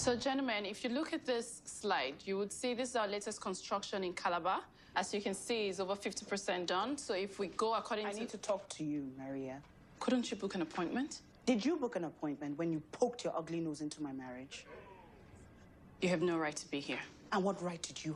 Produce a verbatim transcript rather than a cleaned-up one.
So, gentlemen, if you look at this slide, you would see this is our latest construction in Calabar. As you can see, it's over fifty percent done. So if we go according I to... need to talk to you, Maria. Couldn't you book an appointment? Did you book an appointment when you poked your ugly nose into my marriage? You have no right to be here. And what right did you